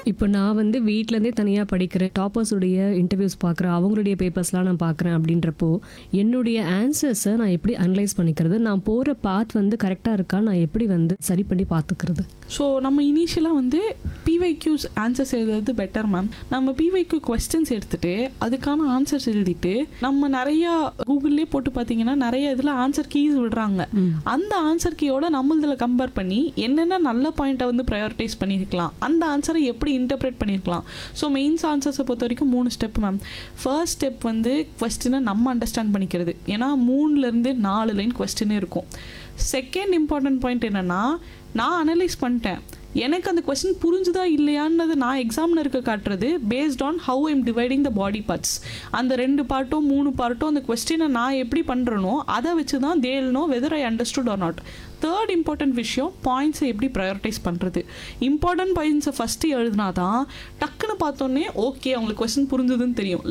இப்போ நான் வந்து வீட்டிலேருந்தே தனியாக படிக்கிறேன், டாப்பர்ஸுடைய இன்டர்வியூஸ் பார்க்குறேன், அவங்களுடைய பேப்பர்ஸ்லாம் நான் பார்க்குறேன். அப்படின்றப்போ என்னுடைய ஆன்சர்ஸை நான் எப்படி அனலைஸ் பண்ணிக்கிறது, நான் போகிற பாத் வந்து கரெக்டாக இருக்கா, நான் எப்படி வந்து சரி பண்ணி பார்த்துக்கிறது? ஸோ நம்ம இனிஷியலாக வந்து பிவைக்யூஸ் ஆன்சர்ஸ் எழுதுறது பெட்டர் மேம். நம்ம பிவைக்யூ கொஸ்டின்ஸ் எடுத்துகிட்டு அதுக்கான ஆன்சர்ஸ் எழுதிட்டு நம்ம நிறையா கூகுள்லேயே போட்டு பார்த்தீங்கன்னா நிறைய இதில் ஆன்சர் கீஸ் விடுறாங்க. அந்த ஆன்சர் கீயோட நம்மளதில் கம்பேர் பண்ணி என்னென்ன நல்ல பாயிண்ட்டை வந்து ப்ரையாரிட்டைஸ் பண்ணியிருக்கலாம், அந்த ஆன்சரை எப்படி இன்டர்பிரேட் பண்ணியிருக்கலாம். ஸோ மெயின்ஸ் ஆன்சர்ஸை பொறுத்த வரைக்கும் 3 ஸ்டெப் மேம். ஃபர்ஸ்ட் ஸ்டெப் வந்து கொஸ்டினை நம்ம அண்டர்ஸ்டாண்ட் பண்ணிக்கிறது. ஏன்னா 3லேருந்து 4 லைன் கொஸ்டினே இருக்கும். செகண்ட் இம்பார்ட்டன்ட் பாயிண்ட் என்னென்னா, நான் அனலைஸ் பண்ணிட்டேன், எனக்கு அந்த கொஸ்டின் புரிஞ்சுதா இல்லையான்னு நான் எக்ஸாமினருக்கு காட்டுறது based on how I'm dividing the body parts. அந்த 2 பார்ட்டோ 3 பார்ட்டோ அந்த கொஸ்டினை நான் எப்படி பண்ணுறனோ அதை வச்சு தான் தேல் know whether I understood R not. Third important விஷயம், பாயிண்ட்ஸை எப்படி ப்ரையாரிட்டைஸ் பண்ணுறது. இம்பார்ட்டன்ட் பாயிண்ட்ஸை ஃபஸ்ட்டு எழுதினா தான் டக்குன்னு பார்த்தோன்னே ஓகே அவங்களுக்கு கொஸ்டின் புரிஞ்சுதுன்னு தெரியும்.